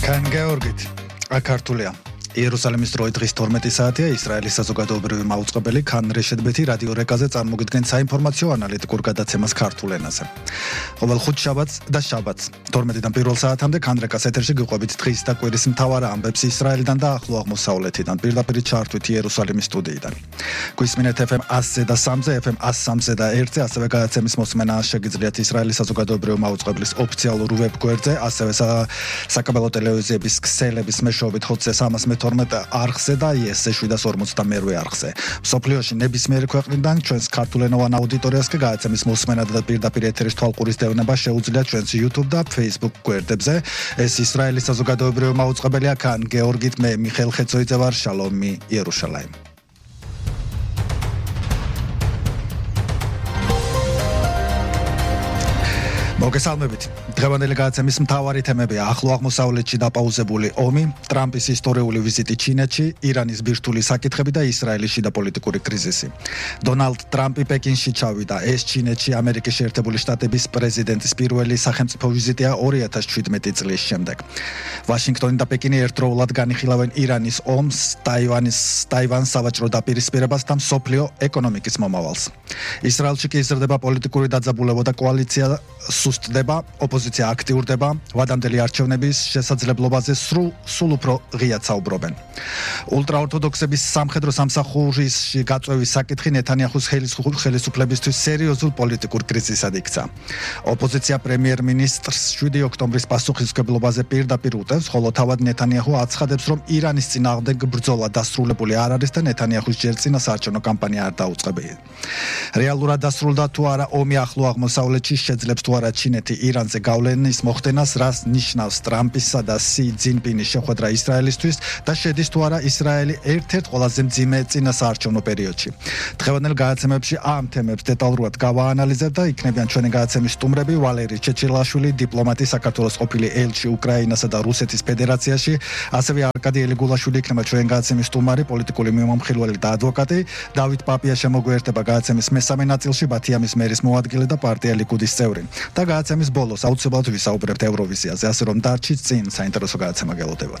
Khan Georgit, Akartulia. იერუსალიმის დროით დღის 12 საათია ისრაელის საზოგადოებრივი მაუწყებელი ქან რეშედბეთი რადიო რეკაზე წარმოგიდგენს საინფორმაციო ანალიტიკურ გადაცემას ქართულ ენაზე. ყოველ ხუთ შაბათს და შაბათს 12-დან 1 საათამდე ქან რეკას ეთერში გიყვებით დღის და კვირის მთავარ ამბებს ისრაელიდან და ახლო აღმოსავლეთიდან პირდაპირ ჩართვით იერუსალიმის სტუდიიდან. გვისმინეთ FM 100-ზე და 3-ზე, FM 103-ზე და 1-ზე, ასევე გადაცემის მოსმენა შეგიძლიათ ისრაელის საზოგადოებრივი მაუწყებლის ოფიციალურ ვებ-გვერდზე, ასევე საკაბელო ტელევიზიების ქსელების მეშვეობით ჰოტზე 312 არხზე და IS-ზე 752 არხზე. მსოფლიოში ნებისმიერი ქვეყნიდან ჩვენს ქართულენოვან აუდიტორიას კი გადაცემის მოსმენა და პირდაპირ ეთერის თვალყურის დევნება შეუძლიათ ჩვენს YouTube და Facebook გვერდებზე. ეს ისრაელის საზოგადოებრივი მაუწყებელია ქან გეორგით, მე მიხეილ ხეცოიძე ვარ, შალომი იერუშალაიმ. მოგესალმებით. დღევანდელი გადაცემის მთავარი თემებია: ახლო აღმოსავლეთში დაპაუზებული ომი, ტრამპის ისტორიული ვიზიტი ჩინეთში, ირანის ბირთვული საკითხები და ისრაელის შიდა პოლიტიკური კრიზისი. დონალდ ტრამპი პეკინში ჩავიდა. ეს ჩინეთში ამერიკის შეერთებული შტატების პრეზიდენტის პირველი სახელმწიფო ვიზიტია 2017 წლის შემდეგ. ვაშინგტონი და პეკინი ერთდროულად განიხილავენ ირანის ომს, ტაივანს სავაჭრო დაპირისპირებას და მსოფლიო ეკონომიკის მომავალს. ისრაელში კი იზრდება პოლიტიკური დაძაბულება და კოალიცია სუსტდება, ოპოზიცია აქტიურდება, ვადამდელი არჩევნების შესაძლებლობაზე სულ უფრო ღიად საუბრობენ. ულტრაორთოდოქსების სამხედრო სამსახურში გაწვევის საკითხი ნეთანიაჰუს ხელისუფლებისთვის სერიოზულ პოლიტიკურ კრიზისად იქცა. ოპოზიცია პრემიერ-მინისტრს 7 ოქტომბრის პასუხისმგებლობაზე პირდაპირ უტევს, ხოლო თავად ნეთანიაჰუ აცხადებს, რომ ირანის წინააღმდეგ ბრძოლა დასრულებული არ არის და ნეთანიაჰუს ჯერ წინა საარჩევნო კამპანია არ დაუწყებია. რეალურად დასრულდა თუ არა ომი ახლო აღმოსავლეთში, შეძლებს თუ არა ჩინეთი ირანზე გავლენის მოხდენას, რას ნიშნავს ტრამპისა და სი ძინპინის შეხვედრა ისრაელისთვის და შედის თუ არა ისრაელი ერთ-ერთ ყველაზე მძიმე წინასაარჩევნო პერიოდში. დღევანდელ გადაცემებში ამ თემებს დეტალურად გავაანალიზებ და იქნებიან ჩვენი გადაცემის სტუმრები: ვალერი ჩეჩილაშვილი, დიპლომატი, საქართველოს ყოფილი ელჩი უკრაინასა და რუსეთის ფედერაციაში, ასევე არკადი ელიგულაშვილი იქნება ჩვენი გადაცემის სტუმარი, პოლიტიკური მიმომხილველი და ადვოკატი. დავით პაპია შემოგვიერთება გადაცემის მესამე ნაწილში, ბათიამის მერის მოადგილე და პარტია ლიკუდის წევრი. და გადაცემის ბოლოს აუცილებლად ვისაუბრებთ ევროვიზიაზე, ასე რომ დარჩით წინ, საინტერესო გადაცემა გელოდებათ.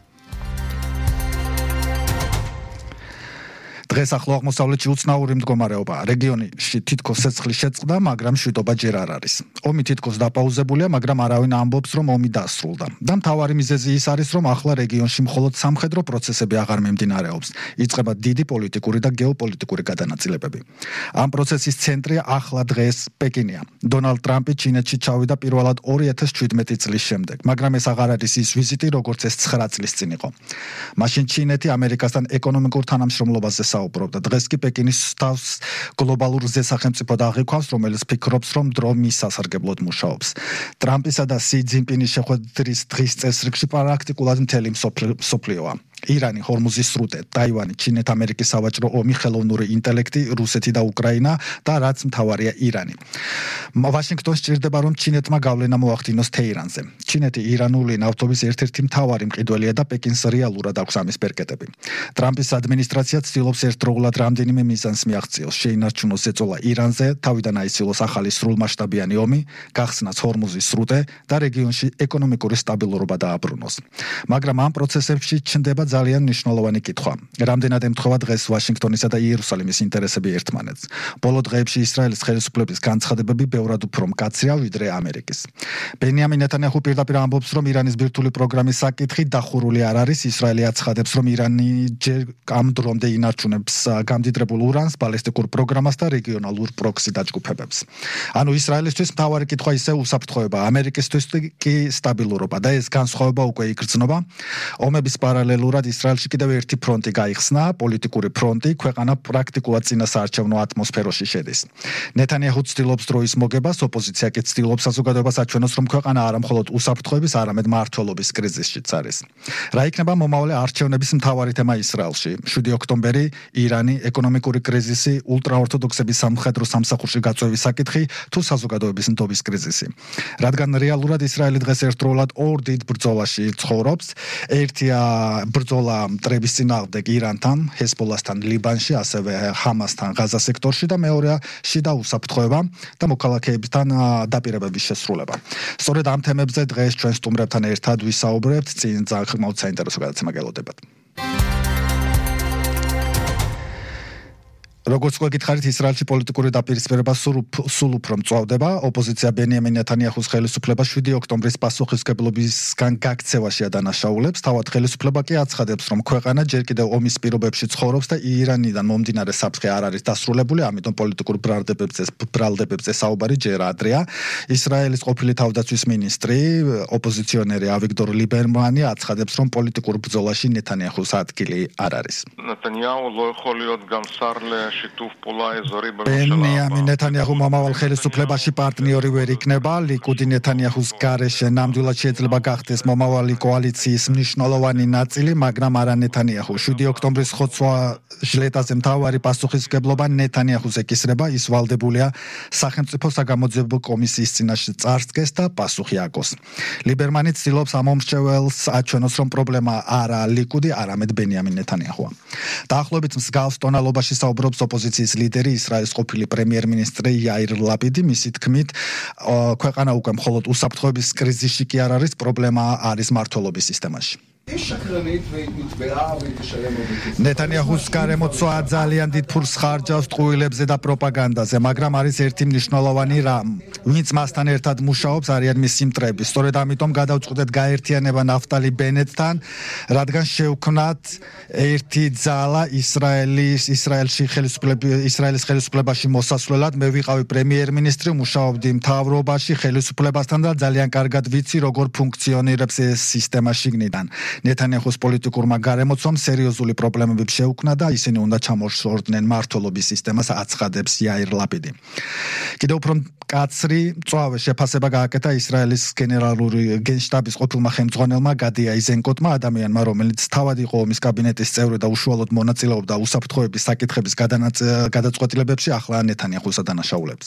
დღეს ახლო აღმოსავლეთში უცნაური მდგომარეობა. რეგიონში თითქოს ცეცხლის შეწყდა, მაგრამ მშვიდობა ჯერ არ არის. ომი თითქოს დაპაუზებულია, მაგრამ არავინ ამბობს, რომ ომი დასრულდა. და მთავარი მიზეზი ის არის, რომ ახლა რეგიონში მხოლოდ სამხედრო პროცესები აღარ მიმდინარეობს. იწყება დიდი პოლიტიკური და გეოპოლიტიკური გადანაწილებები. ამ პროცესის ცენტრია ახლა დღეს პეკინია. დონალდ ტრამპი ჩინეთში ჩავიდა პირველად 2017 წლის შემდეგ, მაგრამ ეს აღარ არის ის ვიზიტი, როგორც ეს 9 წლის წინ იყო. მაშინ ჩინეთი ამერიკასთან ეკონომიკურ თანამშრომლობაზე უბრალოდ დღეს კი პეკინის თავს გლობალურ ზესახელმწიფოდ აღიქვამს, რომელიც ფიქრობს, რომ დრო მის სასარგებლოდ მუშაობს. ტრამპისა და სი ძინპინის შეხვედრის დღის წესრიგში პრაქტიკულად მთელი მსოფლიოა. ირანი, ჰორმუზის სრუტე, ტაივანი, ჩინეთ-ამერიკის სავაჭრო ომი, ხელოვნური ინტელექტი, რუსეთი და უკრაინა და რაც მთავარია ირანი. ვაშინგტონს სჭირდება, რომ ჩინეთმა გავლენა მოახდინოს თეირანზე. ჩინეთი ირანული ნავთობის ერთ-ერთი მთავარი მყიდველია და პეკინს რეალურად აქვს ამის პერკეტები. ტრამპის ადმინისტრაცია ცდილობს ერთდროულად რამდენიმე მიზანს მიაღწიოს, შეინარჩუნოს ეწოლა ირანზე, თავიდან აიცილოს ახალი სრულმასშტაბიანი ომი, გახსნას ჰორმუზის სრუტე და რეგიონში ეკონომიკური სტაბილურობა დააბრუნოს. მაგრამ ამ პროცესებში ჩნდება ძალიან მნიშვნელოვანი კითხვა. რამდენად ემთხვევა დღეს ვაშინგტონისა და იერუსალიმის ინტერესები ერთმანეთს? ბოლო დღეებში ისრაელის ხელისუფლების განცხადებები ბევრად უფრო მკაცრია ვიდრე ამერიკის. ბენიამინ ნეთანიაჰუ პირდაპირ ამბობს, რომ ირანის ბირთვული პროგრამის საკითხი დახურული არ არის. ისრაელი აცხადებს, რომ ირანი ჯერ ამ დრომდე ინარჩუნებს გამდიდრებულ ურანს, ბალისტიკურ პროგრამას და რეგიონალურ პროქსი დაჯგუფებებს. ანუ ისრაელისთვის მთავარი კითხვა ისე უსაფრთხოება, ამერიკისთვის კი სტაბილურობა და ეს განსხვავება უკვე იგრძნობა. ომების პარალელურად ისრაელში კიდევ ერთი ფრონტი გაიხსნა, პოლიტიკური ფრონტი, ქვეყანა პრაქტიკულად წინასაარჩევნო ატმოსფეროში შედის. ნეთანიაჰუ ცდილობს დროის მოგებას, ოპოზიცია კი ცდილობს საზოგადოებას აჩვენოს, რომ ქვეყანა არა მხოლოდ უსაფრთხოების, არამედ მართლობის კრიზისშიც არის. რა იქნება მომავალი არჩევნების მთავარი თემა ისრაელში? 7 ოქტომბერი, ირანი, ეკონომიკური კრიზისი, ულტრაორთოდოქსების სამხედრო სამსახურში გაწვევის საკითხი თუ საზოგადოების ნდობის კრიზისი. რადგან რეალურად ისრაელი დღეს ერთდროულად ორ დიდ ბრძოლაში ცხოვრობს, ერთია ბრძოლა მტრების წინააღმდეგ ირანთან, ჰეზბოლასთან ლიბანში, ასევე ჰამასთან ღაზა სექტორში და მეორეა შიდა უსაფრთხოება და მოქალაქეებთან დაპირებების შესრულება. სწორედ ამ თემებზე დღეს ჩვენ სტუმრებთან ერთად ვისაუბრებთ. წინ ძალიან ხმაოდ საინტერესო გადაცემა გელოდებათ. როგორც გითხარით, ისრაელში პოლიტიკური დაპირისპირება სულ უფრო მწვავდება. ოპოზიცია ბენიამინ ნეთანიაჰუს ხელისუფლებას 7 ოქტომბრის პასუხისმგებლობისგან გაქცევაში ადანაშაულებს. თავად ხელისუფლება კი აცხადებს, რომ ქვეყანა ჯერ კიდევ ომის პირობებში ცხოვრობს და ირანიდან მომდინარე საფრთხე არ არის დასრულებული, ამიტომ პოლიტიკურ ბრალდებებზე საუბარი ჯერ ადრეა. ისრაელის ყოფილი თავდაცვის მინისტრი, ოპოზიციონერი ავიგდორ ლიბერმანი აცხადებს, რომ პოლიტიკურ ბრძოლაში ნეთანიაჰუს ადგილი არ არის. נתניהו לא יכול להיות גם שר לשיתוף פעולה אזורי ბენიამინ ნეთანიაჰუ მომავალ ხელისუფლებაში პარტნიორი ვერ იქნება. ლიკუდი ნეთანიაჰუს გარეშე ნამდვილად შეიძლება გახდეს მომავალი კოალიციის მნიშვნელოვანი ნაწილი, მაგრამ არა ნეთანიაჰუ. 7 ოქტომბრის ხოცვა ჟლეტაზე მთავარი პასუხისმგებლობა ნეთანიაჰუს ეკისრება. ის ვალდებულია სახელმწიფო საგამოძიებო კომისიის წინაშე წარსდგეს და პასუხი აგოს. ლიბერმანი ცდილობს ამ მომრჩეველს აჩვენოს, რომ პრობლემა არა ლიკუდი, არამედ ბენიამინ ნეთანიაჰუა. დაახლოებით მსგავს ტონალობაში საუბრობს ოპოზიციის ლიდერი, ისრაელის ყოფილი პრემიერ-მინისტრი იაირ ლაპიდი. მისი თქმით, ქვეყანა უკვე მხოლოდ უსაფრთხოების კრიზისში კი არ არის, პრობლემა არის მმართველობის სისტემაში. ნეთანიაჰუს გარემოცვა ძალიან დიდ ფულს ხარჯავს ტყუილებზე და პროპაგანდაზე, მაგრამ არის ერთი მნიშვნელოვანი რამ. ვინც მასთან ერთად მუშაობს, არიან მისი მტრები. სწორედ ამიტომ გადავწყვეტეთ გაერთიანება ნაფტალი ბენეტთან, რადგან შევქმნათ ერთი ძალა ისრაელში ისრაელის ხელისუფლებაში მოსასვლელად. მე ვიყავი პრემიერ-მინისტრი, მუშაობდი მთავრობაში ხელისუფლებასთან და ძალიან კარგად ვიცი, როგორ ფუნქციონირებს ეს სისტემა შიგნიდან. ნეთანიაჰუს პოლიტიკურმა გარემოცვამ სერიოზული პრობლემები შეუქმნა და ისინი უნდა ჩამოშორდნენ მმართველობის სისტემას, აცხადებს იაირ ლაპიდი. კიდევ უფრო კაცრი მწვავე შეფასება გააკეთა ისრაელის გენერალური გენშტაბის ყოფილმა ხელმძღვანელმა გადი აიზენკოტმა, ადამიანმა, რომელიც თავად იყო ომის კაბინეტის წევრი და უშუალოდ მონაწილეობდა უსაფრთხოების საკითხების გადაწყვეტილებებში, ახლა ნეთანიაჰუს ადანაშაულებს.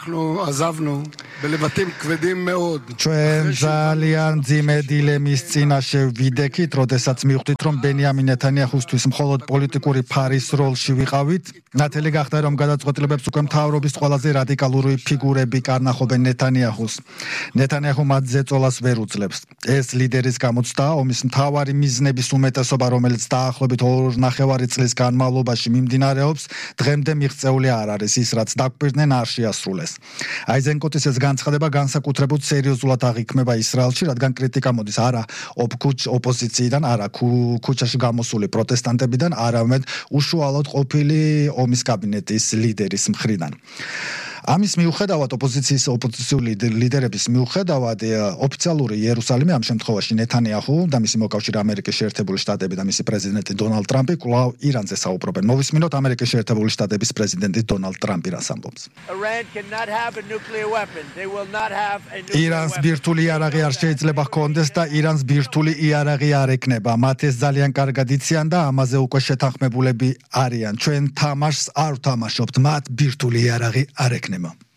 ჩვენ ძალიან მძიმე დილემის წინაშე ვიდექით, როდესაც მივხვდით, რომ ბენიამინ ნეთანიაჰუსთვის მხოლოდ პოლიტიკური ფარის როლში ვიყავით. ნათელი გახდა, რომ გადაწყვეტილებებს უკვე მთავრობის ყველაზე რადიკალური ფიგურები კარნახობენ ნეთანიაჰუს. ნეთანიაჰუ მათ ზეწოლას ვერ უძლებს. ეს ლიდერის გამოცდა, ომის მთავარი მიზნების უმეტესობა, რომელიც დაახლოებით 2.5 წლის განმავლობაში მიმდინარეობს, დღემდე მიღწეული არ არის. ის, რაც დაგვპირდნენ, არ შეასრულეს. აიზენკოტის ეს განცხადება განსაკუთრებულად სერიოზულად აღიქმება ისრაელში, რადგან კრიტიკა მოდის არა ოპოზიციიდან, არა ქუჩაში გამოსული პროტესტანტებიდან, არამედ უშუალოდ ყოფილი ომის კაბინეტის ლიდერის მხრიდან. ამის მიუხედავად ოპოზიციური ლიდერების მიუხედავად ოფიციალური იერუსალიმი ამ შემთხვევაში ნეთანიაჰუ და მისი მოკავშირე ამერიკის შეერთებული შტატები და მისი პრეზიდენტი დონალდ ტრამპი კვლავ ირანზე საუბრობენ. მოვისმინოთ ამერიკის შეერთებული შტატების პრეზიდენტი დონალდ ტრამპი რას ამბობს. ირანს ბირთვული იარაღი არ შეიძლება ჰქონდეს და ირანს ბირთვული იარაღი არ ექნება. მათ ეს ძალიან კარგად იციან და ამაზე უკვე შეთანხმებულები არიან. ჩვენ თამაშს არ ვთამაშობთ, მათ ბირთვული იარაღი არ ექნება.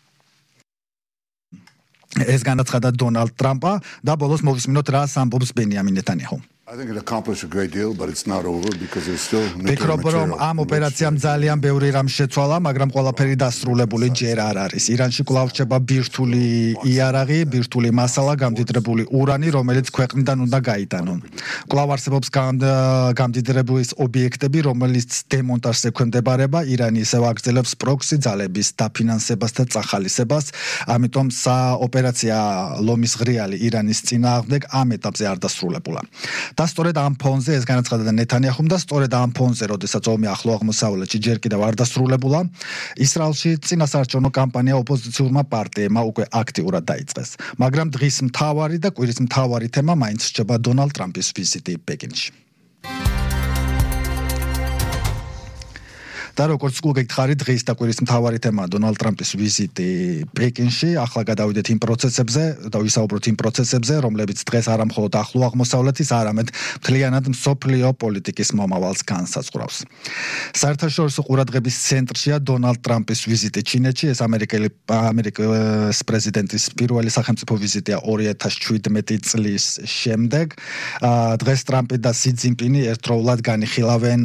ეს განაცხადა დონალდ ტრამპა და ბოლოს მოვისმინოთ რას ამბობს ბენიამინ ნეთანიაჰუ. I think it accomplished a great deal, but it's not over because there's still ვფიქრობ, რომ ამ ოპერაციამ ძალიან ბევრი რამ შეცვალა, მაგრამ ყველაფერი დასრულებული ჯერ არ არის. ირანში კვლავ რჩება ბირთვული იარაღი, ბირთვული მასალა, გამდიდრებული ურანი, რომელიც ქვეყნიდან უნდა გაიტანონ. კვლავ არსებობს გამდიდრების ობიექტები, რომელიც დემონტაჟს ექვემდებარება. ირანი ისევ აგრძელებს პროქსი ძალების დაფინანსებას და წახალისებას, ამიტომ ოპერაცია ლომის ღრიალი ირანის წინააღმდეგ ამ ეტაპზე არ დასრულებულა. და სწორედ ამ ფონზე ეს განაცხადა ნეთანიაჰუმ და სწორედ ამ ფონზე, როდესაც ომი ახლო აღმოსავლეთში ჯერ კიდევ არ დასრულებულა, ისრაელში წინასაარჩევნო კამპანია ოპოზიციურმა პარტიებმა უკვე აქტიურად დაიწყეს. მაგრამ დღის მთავარი და კვირის მთავარი თემა მაინც რჩება დონალდ ტრამპის ვიზიტი პეკინში. და როგორც გულგეითხარი დღის დაკვირის მთავარი თემაა დონალდ ტრამპის ვიზიტი პეკინში. ახლა გადავიდეთ იმ პროცესებზე და ვისაუბროთ იმ პროცესებზე, რომლებიც დღეს არა მხოლოდ ახლო აღმოსავლეთის, არამედ მთლიანად მსოფლიო პოლიტიკის მომავალს განსაზღვრავს. საერთაშორისო ყურადღების ცენტრშია დონალდ ტრამპის ვიზიტი ჩინეთში. ეს ამერიკის პრეზიდენტის პირველი სახელმწიფო ვიზიტია 2017 წლის შემდეგ. დღეს ტრამპი და სი ძინპინი ერთდროულად განიხილავენ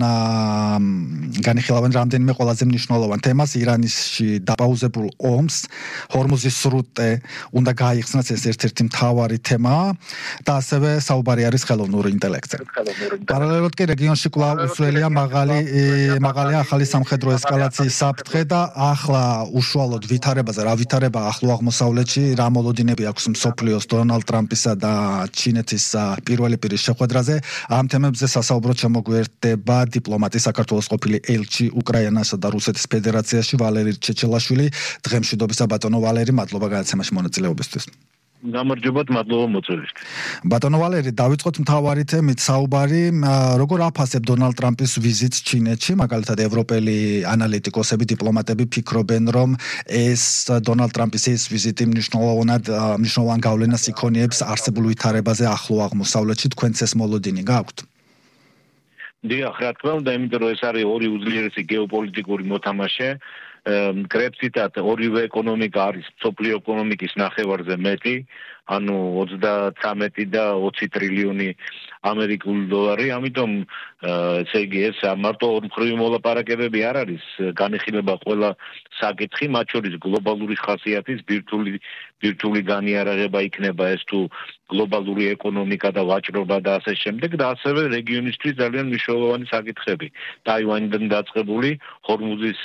რამდენიმე ყველაზე მნიშვნელოვან თემას. ირანში დაპაუზებულ ომს, ჰორმუზის სრუტე უნდა გაიხსნას, ეს ერთ-ერთი მთავარი თემაა და ასევე საუბარი არის ხელოვნური ინტელექტზე. პარალელურად კი რეგიონში კვლავ უცვლელია მაღალია ახალი სამხედრო ესკალაციის საფრთხე და ახლა უშუალოდ ვითარებაზე, რა ვითარება ახლო აღმოსავლეთში, რა მოლოდინები აქვს მსოფლიოს დონალდ ტრამპისა და ჩინეთის პირველი პირის შეხვედრაზე. ამ თემებზე სასაუბროდ შემოგვერდება დიპლომატი საქართველოს ყოფილი ელჩი უკრაინასა და რუსეთის ფედერაციაში ვალერი ჩეჩელაშვილი. დღემშვიდობისა ბატონო ვალერი, მადლობა გადაცემაში მონაწილეობისთვის. გამარჯობათ, მადლობა მოწვევისთვის. ბატონო ვალერი, დავიწყოთ მთავარი თემით საუბარი. როგორ აფასებ დონალდ ტრამპის ვიზიტს ჩინეთში? მაგალითად, ევროპელი ანალიტიკოსები, დიპლომატები ფიქრობენ, რომ ეს დონალდ ტრამპის ეს ვიზიტი მნიშვნელოვან გავლენას იქონიებს არსებულ ვითარებაზე ახლო აღმოსავლეთში. თქვენც ეს მოლოდინი გაქვთ? დიახ, რა თქმა უნდა, იმიტომ რომ ეს არის ორი უძლიერესი გეოპოლიტიკური მოთამაშე. კრებსიტად ორივე ეკონომიკა არის მსოფლიო ეკონომიკის ნახევარზე მეტი, ანუ 33 და 20 ტრილიონი ამერიკული დოლარი, ამიტომ ესე იგი ეს მარტო ორმხრივი მოლაპარაკებები არ არის, განიხილება ყველა საკითხი, მათ შორის გლობალური ხასიათის ბირთვული განიარაღება იქნება ეს თუ გლობალური ეკონომიკა და ვაჭრობა და ასე შემდეგ და ასევე რეგიონისთვის ძალიან მნიშვნელოვანი საკითხები. ტაივანიდან დაწყებული ჰორმუზის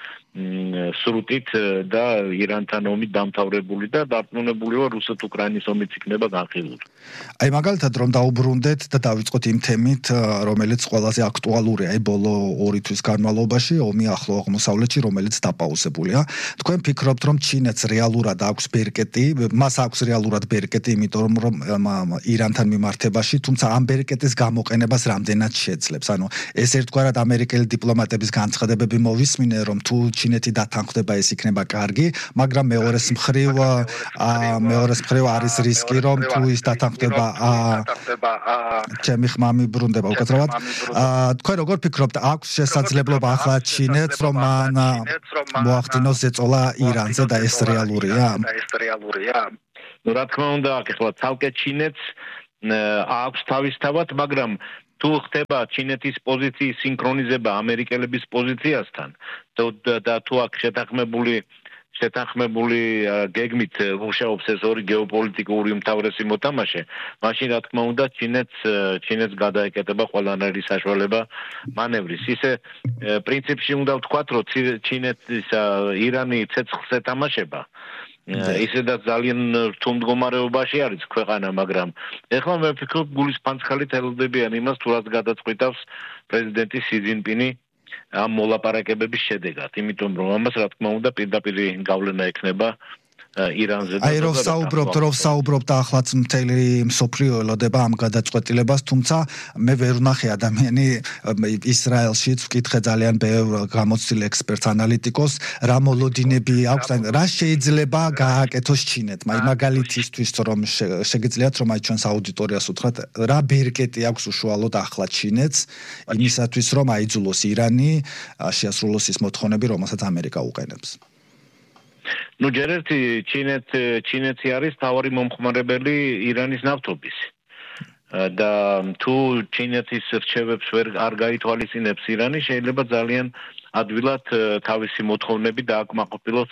სრუტით და ირანთან ომით დამთავრებული და დარწმუნებული ვარ რუსეთ-უკრაინის ომიც იქნება განხილული. აი მაგალითად რომ დაუბრუნდეთ და დავიწყოთ იმ თემით, რომელიც ყველაზე აქტუალურია აი ბოლო 2 თვის განმავლობაში, ომი ახლო აღმოსავლეთში, რომელიც დაპაუზებულია. თქვენ ფიქრობთ, რომ ჩინეთს რეალურად აქვს ბერკეტი, მას აქვს რეალურად ბერკეტი, იმიტომ რომ ირანთან მიმართებაში, თუმცა ამ ბერკეტის გამოყენებას რამდენად შეძლებს? ანუ ეს ერთგვარად ამერიკელი დიპლომატების განცხადებები მოვისმინე, რომ თუ ჩინეთი დათანხმდება ეს იქნება კარგი, მაგრამ მეორეს მხრივ არის რისკი, რომ თუ ის დათანხმდება ჩემი ხმა მიბრუნდება უკაცრავად. თქვენ როგორ ფიქრობთ, აქვს შესაძლებლობა ახლა ჩინეთს, რომ მან მოახდინოს ზეწოლა ირანზე და ეს რეალურია? ნუ რა თქმა უნდა, ახლა ცალკე ჩინეთს აქვს თავისთავად, მაგრამ თუ ხდება ჩინეთის პოზიციის სინქრონიზება ამერიკელების პოზიციასთან და თუ აქ შეთანხმებული გეგმით მუშაობს ეს ორი გეოპოლიტიკური უმთავრესი მოთამაშე, მაშინ რა თქმა უნდა ჩინეთს გადაეკეტება ყველანაირი საშუალება მანევრის. ისე პრინციპში უნდა ვთქვათ, რომ ჩინეთის ირანი ცეცხლს ეთამაშება. ისედაც ძალიან რთულ მდგომარეობაში არის ქვეყანა, მაგრამ ეხლა მე ვფიქრობ, გულის ფანცხალით ელოდებიან იმას, თუ რაც გადაწყვიტავს პრეზიდენტი სი ძინპინი ამ მოლაპარაკებების შედეგად, იმიტომ რომ ამას რა თქმა უნდა პირდაპირ გავლენა ექნება ირანზე და აი რომ საუბრობთ ახლაც მთელი მსოფლიო ელოდება ამ გადაწყვეტილებას, თუმცა მე ვერ ვნახე ადამიანი ისრაელშიც ვკითხე ძალიან ბევრ გამოცდილ ექსპერტს, ანალიტიკოს, რა მოლოდინები აქვს, რა შეიძლება გააკეთოს ჩინეთმა. აი მაგალითისთვის რომ შეგიძლიათ რომ აი ჩვენს აუდიტორიას უთხრათ, რა ბერკეტი აქვს უშუალოდ ახლა ჩინეთს იმისათვის რომ აიძულოს ირანი შეასრულოს ის მოთხოვნები, რომელსაც ამერიკა უყენებს. ნუ ჯერ ერთი ჩინეთი არის თავარი მომხმარებელი ირანის ნავთობის და თუ ჩინეთის რჩევებს არ გაითვალისწინებს ირანი, შეიძლება ძალიან ადვილად თავისი მოთხოვნები დააკმაყოფილოს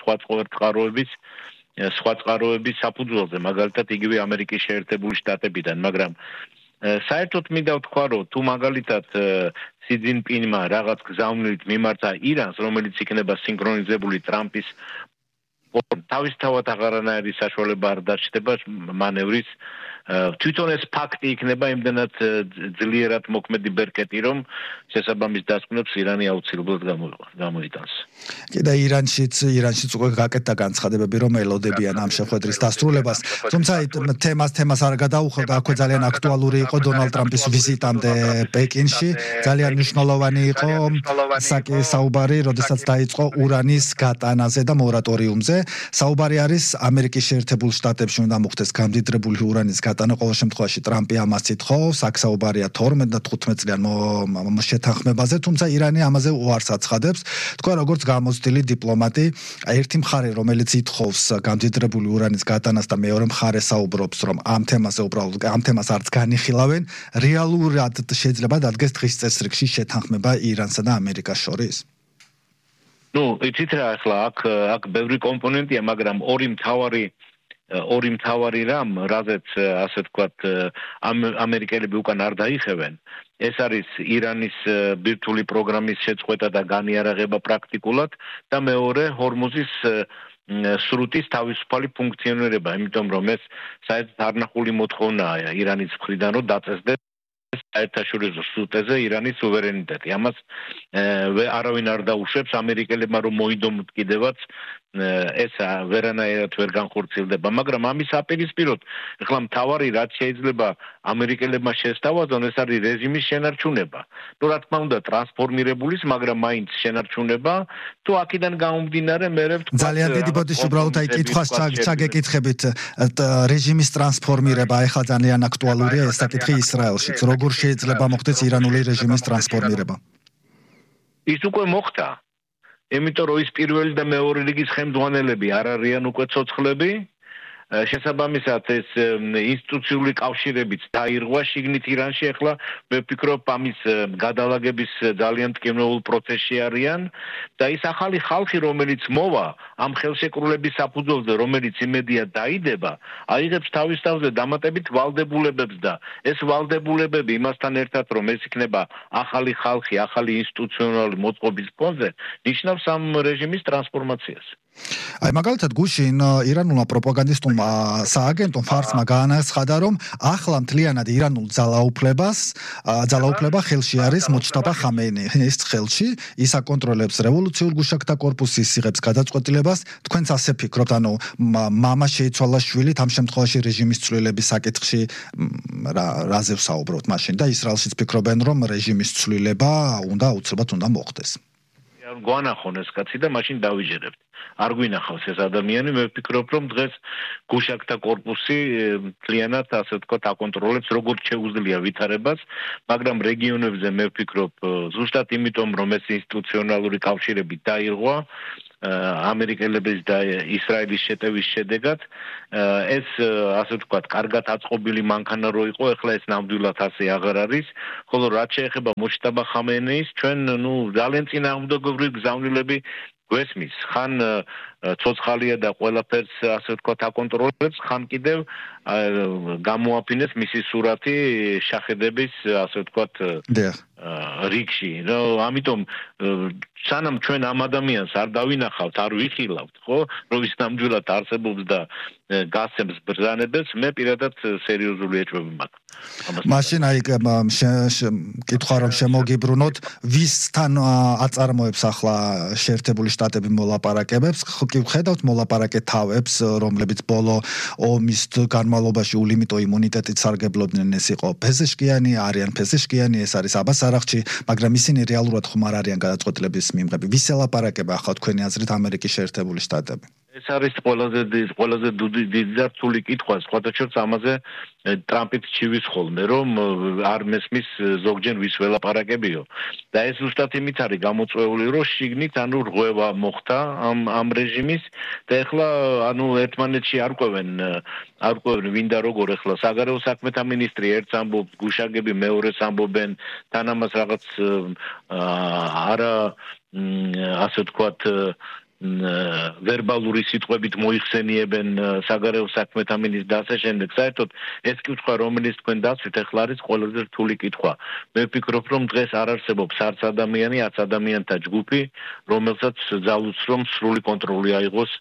სხვა წყაროების საფუძველზე, მაგალითად იგივე ამერიკის შეერთებული შტატებიდან, მაგრამ საერთოდ მინდა ვთქვა, რომ თუ მაგალითად სი ძინპინმა რაღაც გზავნილით მიმართა ირანს, რომელიც იქნება სინქრონიზებული ტრამპის თავისთავად აღარანაირი საშუალება არ დაჩნდება მანევრის თვითონ ეს ფაქტი იქნება იმდენად ძლიერად მოქმედი ბერკეტი, რომ შესაბამის დასკვნებს ირანი აუცილებლად გამოიტანს. კიდე ირანშიც უკვე გაკეთდა განცხადებები, რომ ელოდებიან ამ შეხვედრის დასრულებას. თუმცა თემას არ გადაუხელდა, აქვე ძალიან აქტუალური იყო დონალდ ტრამპის ვიზიტამდე პეკინში. ძალიან მნიშვნელოვანი იყო საუბარი, როდესაც დაიწყო ურანის გატანაზე და მორატორიუმზე. საუბარი არის ამერიკის შეერთებულ შტატებში უნდა მოხდეს გამდიდრებული ურანის გატანა, ყოველ შემთხვევაში ტრამპი ამას ითხოვს, აქ საუბარია 12 და 15 წლიან შეთანხმებაზე, თუმცა ირანი ამაზე უარს აცხადებს. თქვა როგორც გამოცდილი დიპლომატი, ერთი მხარე რომელიც ითხოვს გამდიდრებული ურანის გატანას და მეორე მხარე საუბრობს, რომ ამ თემაზე უბრალოდ ამ თემას არც განიხილავენ, რეალურად შეიძლება დადგეს დღის წესრიგში შეთანხმება ირანსა და ამერიკას შორის. იცით რა, ახლა აქ ბევრი კომპონენტია, მაგრამ ორი მთავარი რამ, რაზეც ასე ვთქვათ, ამერიკელები უკან არ დაიხევენ, ეს არის ირანის ბირთვული პროგრამის შეწყვეტა და განიარაღება პრაქტიკულად და მეორე ჰორმუზის სრუტის თავისუფალი ფუნქციონირება, იმიტომ რომ ეს საერთოდ არნახული მოთხოვნაა ირანის მხრიდან, რომ დაწესდეს საერთაშორისო სრუტეზე ირანის სუვერენიტეტი. ამას არავინ არ დაუშვებს, ამერიკელებმა რომ მოიდომთ კიდევაც ეს ვერანაირად ვერ განხორციელდება, მაგრამ ამის აპირისპიროდ ახლა მთავარი რაც შეიძლება ამერიკელებმა შესთავაზონ, ეს არის რეჟიმის შენარჩუნება. რა თქმა უნდა, ტრანსფორმირებულის, მაგრამ მაინც შენარჩუნება, თუ აქედან გამომდინარე მერე ვთქვათ ძალიან დიდი ბოდიში უბრალოდ კითხვას ჩაგეკითხებით რეჟიმის ტრანსფორმირება, ეხლა ძალიან აქტუალურია ეს საკითხი ისრაელშიც. როგორ შეიძლება მოხდეს ირანული რეჟიმის ტრანსფორმირება? ის უკვე მოხდა. იმიტომ რომ ის პირველი და მეორე რიგის ხელმძღვანელები არ არიან უკვე ცოცხლები, შესაბამისად ეს ინსტიტუციური კავშირებიც დაირღვა შიგნით ირანში, ახლა მე ვფიქრობ ამის გადალაგების ძალიან მტკივნეულ პროცესში არიან და ის ახალი ხალხი რომელიც მოვა ამ ხელშეკრულების საფუძველზე, რომელიც იმედია დაიდება, აიღებს თავის თავზე დამატებით ვალდებულებებს და ეს ვალდებულებები იმასთან ერთად რომ ეს იქნება ახალი ხალხი, ახალი ინსტიტუციონალური მოწყობის ფონზე, ნიშნავს ამ რეჟიმის ტრანსფორმაციას. აი მაგალითად გუშინ ირანულმა პროპაგანდისტულმა სააგენტომ ფარსმა გაანაცხადა, რომ ახლა მთლიანად ირანულ ძალაუფლება ხელში არის მოჯტაბა ხამენეის ხელში, ის აკონტროლებს რევოლუციურ გუშაკთა კორპუსის, იღებს გადაწყვეტილებას. თქვენც ასე ფიქრობთ, ანუ მამა შეიცვალა შვილით, ამ შემთხვევაში რეჟიმის ცვლილების საკითხში რაზე ვსაუბრობთ მაშინ და ისრაელშიც ფიქრობენ, რომ რეჟიმის ცვლილება აუცილებლად უნდა მოხდეს. გვანახონ ეს კაცი და მაშინ დავიჯერებთ. არ გვინახავს ეს ადამიანი, მე ვფიქრობ, რომ დღეს გუშაკთა კორპუსი მთლიანად ასე ვთქვათ აკონტროლებს როგორც შეუძლია ვითარებას, მაგრამ რეგიონებზე მე ვფიქრობ ზუსტად იმიტომ, რომ ეს ინსტიტუციონალური კავშირები დაირღვა ამერიკელების და ისრაელის შეტევის შედეგად, ეს ასე ვთქვათ, კარგად აწყობილი მანქანა რო იყო, ახლა ეს ნამდვილად ასე აღარ არის, ხოლო რაც შეეხება მოჯტაბა ხამენეის, ჩვენ ძალიან წინააღმდეგობრივი გზავნილები გვესმის, ხან ცოცხალია და ყველაფერს ასე ვთქვათ აკონტროლებს, ხან კიდევ გამოაფინეს მისი სურათი შაჰედების ასე ვთქვათ რიგში. ამიტომ სანამ ჩვენ ამ ადამიანს არ დავინახავთ, არ ვიხილავთ, ხო, რომ ის ნამდვილად არსებობს და გასცემს ბრძანებებს, მე პირადად სერიოზული ეჭვები მაქვს. მაშინ აი კითხვა რომ შემოგიბრუნოთ, ვისთან აწარმოებს ახლა შეერთებული შტატები მოლაპარაკებებს? კი ვხედავთ მოლაპარაკე თავებს, რომლებიც ბოლო ომის განმავლობაში ულიმიტო იმუნიტეტით სარგებლობდნენ, ეს იყო ფეზეშკიანი, არიან ფეზეშკიანი, ეს არის აბას არახჩი, მაგრამ ისინი რეალურად ხომ არ არიან გადაწყვეტილების მიმღები. ვის ელაპარაკება ახლა თქვენი აზრით ამერიკის შეერთებული შტატები? ეს არის ყველაზე დიდი და რთული კითხვა, სხვათა შორის ამაზე ტრამპით ჩივის ხოლმე, რომ არ მესმის ზოგჯერ ვის ველაპარაკებიო. და ეს ზუსტად იმით არის გამოწვეული, რომ შიგნით რღვევა მოხდა ამ რეჟიმის და ეხლა ერთმანეთში არ ყვევენ ვინ და როგორ. ეხლა საგარეო საქმეთა მინისტრი ერთს ამბობს, გუშაგები მეორეს ამბობენ, თან ამას რაღაც არა ასე ვთქვათ ვერბალური სიტყვებით მოიხსენიებენ საგარეო საქმეთა მინისტრს და ასე შემდეგ. საერთოდ ეს კითხვა, რომელიც თქვენ დასვით, ახლა არის ყველაზე რთული კითხვა. მე ვფიქრობ, რომ დღეს არ არსებობს არც ადამიანი, არც ადამიანთა ჯგუფი, რომელსაც ძალუძს რომ სრული კონტროლი აიღოს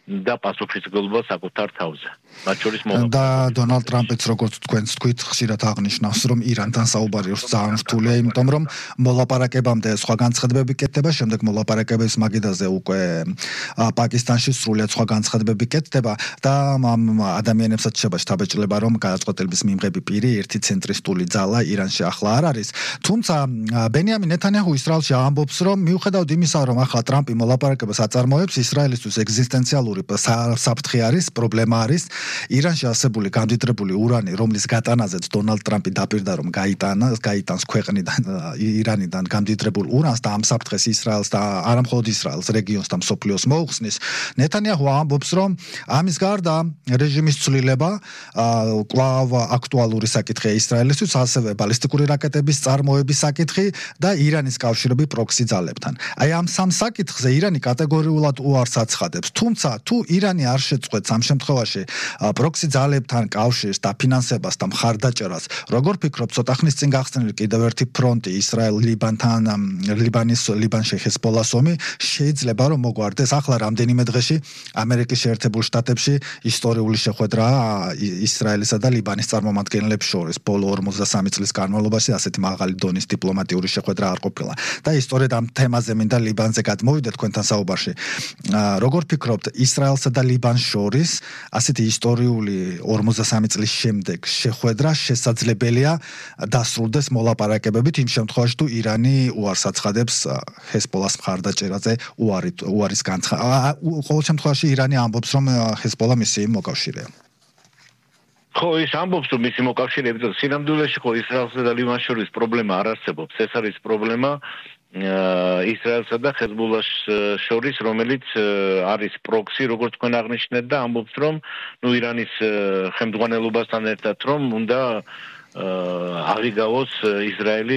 და პასუხისმგებლობა საკუთარ თავზე. მათ შორის და დონალდ ტრამპიც როგორც თქვენს თქვით ხშირად აღნიშნავს რომ ირანთან საუბარი ძალიან რთულია იმიტომ რომ მოლაპარაკებამდე სხვა განცხადებები კეთდება შემდეგ მოლაპარაკებების მაგიდაზე უკვე პაკისტანში სრულიად სხვა განცხადებები კეთდება და ამ ადამიანებსაც შეება შთაბეჭდილება რომ გადაწყვეტილების მიმღები პირი ერთი ცენტრისტული ძალა ირანში ახლა არ არის თუმცა ბენიამინ ნეთანიაჰუ ისრაელში ამბობს რომ მიუხედავად იმისა რომ ახლა ტრამპი მოლაპარაკებას აწარმოებს ისრაელისთვის ეგზისტენციალური საფრთხე არის პრობლემა არის ირანში ასებული გამდიდრებული ურანი, რომლის გატანაზეც დონალდ ტრამპი დაპირდა რომ გაიტანს ქვეყნიდან ირანიდან გამდიდრებულ ურანს და ამ საფრთხეს ისრაელს და არა მხოლოდ ისრაელს, რეგიონს და მსოფლიოს მოუხსნის. ნეთანიაჰუ ამბობს რომ ამის გარდა რეჟიმის ცვლილება კვლავ აქტუალური საკითხია ისრაელისთვის, ასევე ბალისტიკური რაკეტების წარმოების საკითხი და ირანის კავშირები პროქსი ძალებთან. აი ამ სამ საკითხზე ირანი კატეგორიულად უარს აცხადებს, თუმცა თუ ირანი არ შეწყვეტს ამ შემთხვევაში პროქსი ძალებთან კავშირს და ფინანსებას და მხარდაჭერას, როგორ ფიქრობ, ცოტა ხნის წინ გახსნილი კიდევ ერთი ფრონტი ისრაელ-ლიბანთან, ლიბანში ჰეზბოლას ომი შეიძლება რომ მოგვარდეს. ახლა რამდენიმე დღეში ამერიკის შეერთებულ შტატებში ისტორიული შეხვედრა ისრაელისა და ლიბანის წარმომადგენლებს შორის. ბოლო 43 წლის განმავლობაში ასეთი მაღალი დონის დიპლომატიური შეხვედრა არ ყოფილა. და ისტორიად ამ თემაზე მინდა ლიბანზე გადმოვიდეთ თქვენთან საუბარში. როგორ ფიქრობთ, ისრაელსა და ლიბანს შორის ასეთი ისტორიული 43 წლის შემდეგ შეხვედრა შესაძლებელია დასრულდეს მოლაპარაკებებით იმ შემთხვევაში თუ ირანი უარს აცხადებს ჰეზბოლას მხარდაჭერაზე უარის განცხადება. ყოველ შემთხვევაში ირანი ამბობს რომ ჰეზბოლა მისი მოკავშირეა. ხო, ის ამბობს რომ მისი მოკავშირეები და სინამდვილეში ხო ისრაელსა და ლიბანს შორის პრობლემა არ არსებობს. ეს არის პრობლემა ისრაელსა და ჰეზბოლას შორის, რომელიც არის პროქსი, როგორც თქვენ აღნიშნეთ და ამბობს რომ ირანის ხელმძღვანელობასთან ერთად რომ უნდა აღიგავოს ისრაელი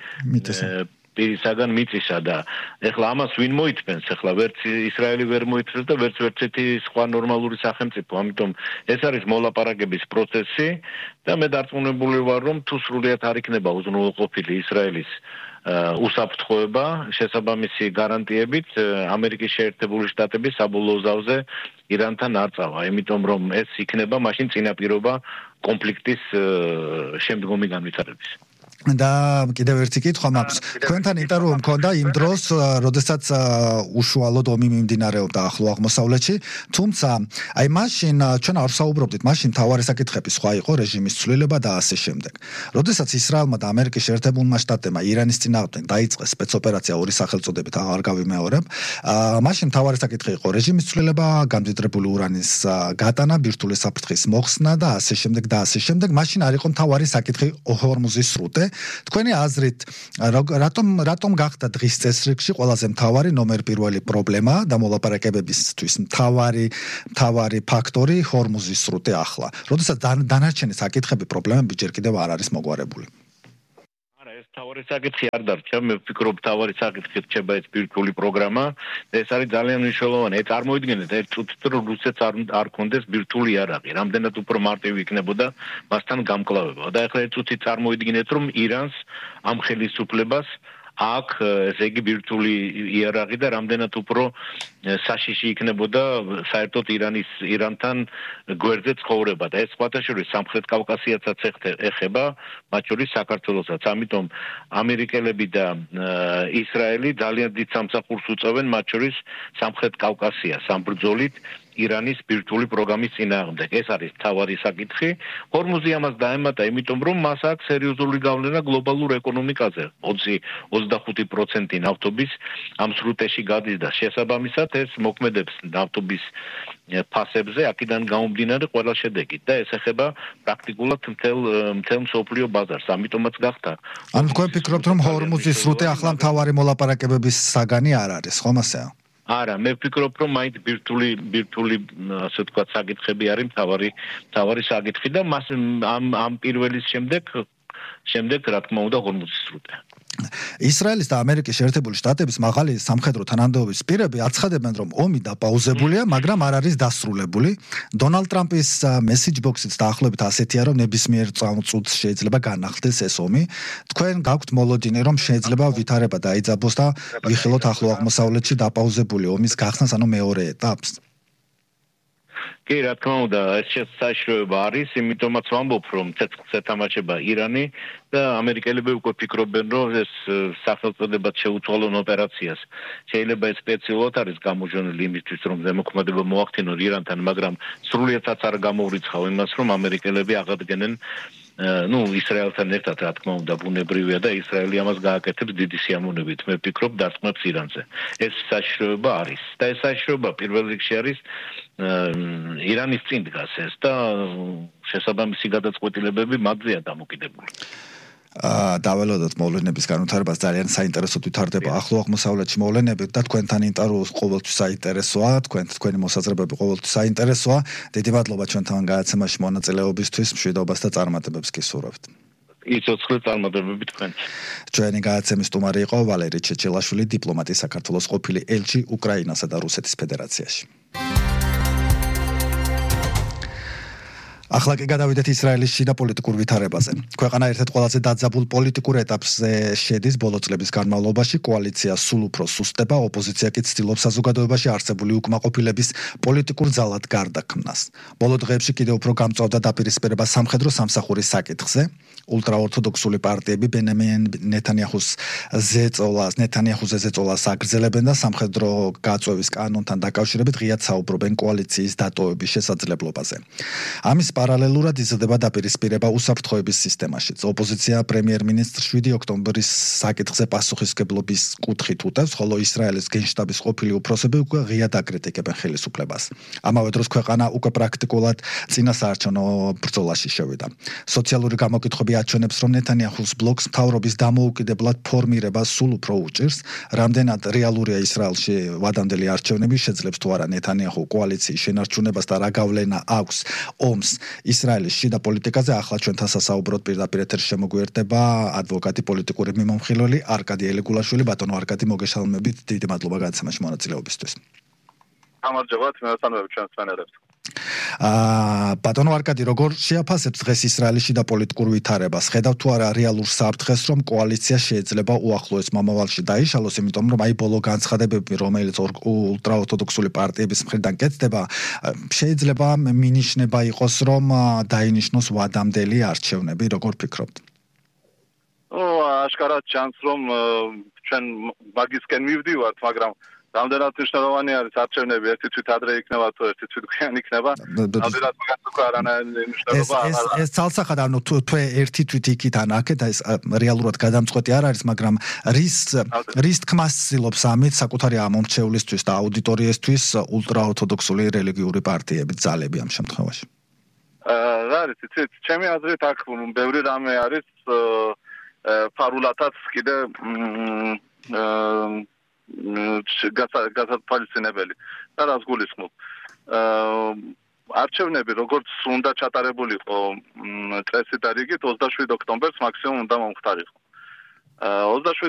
პირისაგან მიწისა და ეხლა ამას ვინ მოითმენს, ეხლა ვერც ისრაელი ვერ მოითმენს და ვერც ერთი სხვა ნორმალური სახელმწიფო, ამიტომ ეს არის მოლაპარაკების პროცესი და მე დარწმუნებული ვარ რომ თუ სრულიად არ იქნება უზრუნველყოფილი ისრაელის უსაფრთხოება შესაბამისი გარანტიებით ამერიკის შეერთებული შტატები საბოლოო ზავზე ირანთან არ წავა, იმიტომ რომ ეს იქნება მაშინ წინაპირობა კონფლიქტის შემდგომი განვითარების. და კიდევ ერთი კითხვა მაქვს. თქვენთან ინტერვიუ მქონდა იმ დროს, როდესაც უშუალოდ ომი მიმდინარეობდა ახლო აღმოსავლეთში, თუმცა აი მაშინ ჩვენ არ საუბრობდით, მაშინ მთავარი საკითხები სხვა იყო, რეჟიმის ცვლილება და ასე შემდეგ. როდესაც ისრაელმა და ამერიკის შეერთებულმა შტატებმა ირანის წინააღმდეგ დაიწყეს სპეცოპერაცია ორი სახელწოდებით აღარ გავიმეორებ, მაშინ მთავარი საკითხი იყო რეჟიმის ცვლილება, გამდიდრებული ურანის გატანა, ბირთვული საფრთხის მოხსნა და ასე შემდეგ და ასე შემდეგ. მაშინ არ იყო მთავარი საკითხი ჰორმუზის სრუტე. თქვენი აზრით, რატომ გახდა დღის წესრიგში ყველაზე მთავარი ნომერ პირველი პრობლემა და მოლაპარაკებებისთვის მთავარი ფაქტორი ჰორმუზის სრუტე ახლა, როდესაც დანარჩენი საკითხები, პრობლემები ჯერ კიდევ არ არის მოგვარებული? თავარი საკითხი არ დარჩა, მე ვფიქრობ თავარი საკითხი რჩება ეს ბირთვული პროგრამა და ეს არის ძალიან მნიშვნელოვანი. წარმოიდგინეთ ერთ წუთით რომ რუსეთს არ კონდეს ბირთვული იარაღი, რამდენად უფრო მარტივი იქნებოდა მასთან გამკლავება. და ახლა ერთ წუთით წარმოიდგინეთ რომ ირანს ამ ხელისუფლებას აქ ესე იგი ბირთვული იარაღი და რამდენად უფრო საშიში იქნებოდა საერთოდ ირანთან გვერდზე ცხოვრება და ეს სხვათაშორის სამხრეთ კავკასიასაც ეხება, მათ შორის საქართველოსაც. ამიტომ ამერიკელები და ისრაელი ძალიან დიდ სამსახურს უწევენ მათ შორის სამხრეთ კავკასიას ამ ბრძოლით ირანის ბირთვული პროგრამის წინააღმდეგ. ეს არის მთავარი საკითხი. ჰორმუზი ამას დაემატა, იმიტომ რომ მას აქვს სერიოზული გავლენა გლობალურ ეკონომიკაზე. 25% ნავთობის ამ სრუტეში გადის და შესაბამისად ეს მოქმედებს ნავთობის ფასებზე, აქედან გამომდინარე ყველა შედეგით და ეს ეხება პრაქტიკულად მთელ მსოფლიო ბაზარს. ამიტომაც გახდა. ანუ თქვენ ფიქრობთ რომ ჰორმუზის სრუტე ახლა მთავარი მოლაპარაკებების საგანი არ არის, ხომ ასეა? არა, მე ვფიქრობ, რომ მაინც ბირთვული ასე ვთქვათ საკითხები არის მთავარი საკითხი და მას ამ პირველის შემდეგ რა თქმა უნდა ჰორმუზის სრუტე. ისრაელის და ამერიკის შეერთებული შტატების მაღალი სამხედრო თანამდებობის პირები აცხადებენ, რომ ომი დაპაუზებულია, მაგრამ არ არის დასრულებული. დონალდ ტრამპის მესიჯ ბოქსიც დაახლოებით ასეთია, რომ ნებისმიერ წუთს შეიძლება განახლდეს ეს ომი. თქვენ გაქვთ მოლოდინი, რომ შეიძლება ვითარება დაიძაბოს და ვიხილოთ ახლო აღმოსავლეთში დაპაუზებული ომის გახსნას, ანუ მეორე ეტაპს? კი, რა თქმა უნდა, ეს საშიშროება არის, იმიტომაც ვამბობ, რომ ცეცხლს ეთამაშება ირანი და ამერიკელები უკვე ფიქრობენ, რომ ეს სახელწოდებად შეუცვალონ ოპერაციას. შეიძლება ეს სპეციალურად არის გამოჟონილი იმისთვის, რომ ზემოქმედება მოახდინონ ირანთან, მაგრამ სრულიადაც არ გამოვრიცხავ იმას, რომ ამერიკელები აღადგენენ ისრაელთან ერთად, რა თქმა უნდა, ბუნებრივია და ისრაელი ამას გააკეთებს დიდი სიამოვნებით. მე ვფიქრობ, დარტყმებს ირანზე. ეს საშიშროება არის და ეს საშიშროება პირველ რიგში არის ირანის წინ დგას ეს და შესაბამისი გადაწყვეტილებები მათზეა დამოკიდებული. დაველოდოთ მოვლენების განვითარებას ძალიან საინტერესოდ ვითარდება ახლო აღმოსავლეთში მოვლენები და თქვენთან ინტერვიუ ყოველთვის საინტერესოა, თქვენი მოსაზრებები ყოველთვის საინტერესოა. დიდი მადლობა ჩვენთან გადაცემაში მონაწილეობისთვის, მშვიდობას და წარმატებებს გისურვებთ. იცოცხლე წარმატებები თქვენ. ჩვენი გადაცემის სტუმარი იყო ვალერი ჩეჩელაშვილი, დიპლომატი საქართველოს ყოფილი ელჩი უკრაინასა და რუსეთის ფედერაციაში. ახლა კი გადავიდეთ ისრაელის შიდა პოლიტიკურ ვითარებაზე. ქვეყანა ერთ-ერთ ყველაზე დაძაბულ პოლიტიკურ ეტაპზე შედის ბოლო წლების განმავლობაში. კოალიცია სულ უფრო სუსტდება, ოპოზიცია კი ცდილობს საზოგადოებაში არსებული უკმაყოფილების პოლიტიკურ ძალად გარდაქმნას. ბოლო დღეებში კიდევ უფრო გამწვავდა დაპირისპირება სამხედრო სამსახურის საკითხზე. ულტრაორთოდოქსული პარტიები ბენიამინ ნეთანიაჰუზე ზეწოლას აგრძელებენ და სამხედრო გაწვევის კანონთან დაკავშირებით ღიად საუბრობენ კოალიციის დატოვების შესაძლებლობაზე. ამის პარალელურად იზრდება დაპირისპირება უსაფრთხოების სისტემაშიც. ოპოზიცია პრემიერ-მინისტრს 7 ოქტომბრის საკითხზე პასუხისმგებლობის კუთხით უტევს, ხოლო ისრაელის გენშტაბის ყოფილი უფროსები უკვე ღიად აკრიტიკებენ ხელისუფლებას. ამავე დროს ქვეყანა უკვე პრაქტიკულად წინასაარჩევნო ბრძოლაში შევიდა. სოციალური გამოკითხვები აჩვენებს, რომ ნეთანიაჰუს ბლოკს მთავრობის დამოუკიდებლად ფორმირება სულ უფრო უჭირს. რამდენად რეალურია ისრაელში ვადამდელი არჩევნები, შეძლებს თუ არა ნეთანიაჰუ კოალიციის შენარჩუნებას და რა გავლენა აქვს ომს ისრაელის შიდა პოლიტიკაზე. ახლა ჩვენთან სასაუბროდ პირდაპირ ეთერში შემოგვიერთდება ადვოკატი, პოლიტიკური მიმოხილველი არკადი ელეგულაშვილი. ბატონო არკადი, მოგესალმებით, დიდი მადლობა გადაცემაში მონაწილეობისთვის. გამარჯობა, მესამეები ჩვენს ფენერებს. ბატონო არკადი, როგორ შეაფასებს დღეს ისრაელის შიდა პოლიტიკურ ვითარებას? ხედავთ თუ არა რეალურ საფრთხეს, რომ კოალიცია შეიძლება უახლოეს მომავალში დაიშალოს, იმიტომ რომ ბოლო განცხადებები, რომელიც ულტრაორთოდოქსული პარტიების მხრიდან კეთდება, შეიძლება მინიშნება იყოს, რომ დაინიშნოს ვადამდელი არჩევნები. როგორ ფიქრობთ? აშკარად ჩანს, რომ ჩვენ მაგისკენ მივდივართ, მაგრამ რამდენად მნიშვნელოვანი არის არჩევნები, ერთი თვით ადრე იქნება თუ ერთი თვით გვიან იქნება. რამდენად მაგას უკვე არანაირი მნიშვნელობა არ აქვს. ეს ცალსახად, ანუ თუ ერთი თვით იქით ან აქეთ, ეს რეალურად გადამწყვეტი არ არის, მაგრამ რის თქმას ცდილობს ამით საკუთარი ამომრჩევლისთვის და აუდიტორიისთვის ულტრაორთოდოქსული რელიგიური პარტიები, ძალები ამ შემთხვევაში? რა არის, იცით, ჩემი აზრით აქ ბევრი რამე არის ფარულათაც კიდე გასათვალისწინებელი და რას გულისხმობ. არჩევნები როგორც უნდა ჩატარებულიყო წესით და რიგით 27 ოქტომბერს მაქსიმუმ უნდა მომხდარიყო. 27